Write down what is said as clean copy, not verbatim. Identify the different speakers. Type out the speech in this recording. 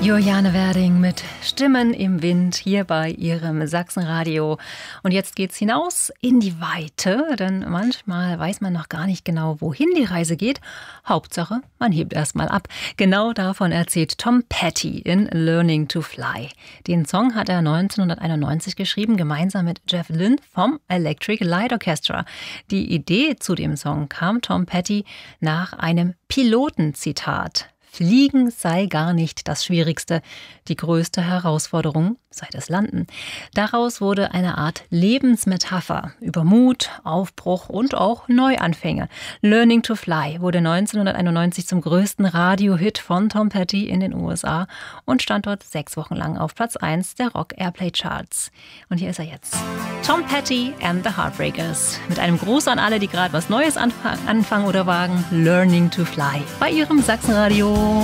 Speaker 1: Juliane Werding mit Stimmen im Wind hier bei ihrem Sachsenradio. Und jetzt geht's hinaus in die Weite, denn manchmal weiß man noch gar nicht genau, wohin die Reise geht. Hauptsache, man hebt erstmal ab. Genau davon erzählt Tom Petty in Learning to Fly. Den Song hat er 1991 geschrieben, gemeinsam mit Jeff Lynne vom Electric Light Orchestra. Die Idee zu dem Song kam Tom Petty nach einem Pilotenzitat. Fliegen sei gar nicht das Schwierigste. Die größte Herausforderung sei das Landen. Daraus wurde eine Art Lebensmetapher über Mut, Aufbruch und auch Neuanfänge. Learning to Fly wurde 1991 zum größten Radiohit von Tom Petty in den USA und stand dort 6 Wochen lang auf Platz 1 der Rock Airplay Charts. Und hier ist er jetzt. Tom Petty and the Heartbreakers. Mit einem Gruß an alle, die gerade was Neues anfangen oder wagen. Learning to Fly bei ihrem Sachsenradio.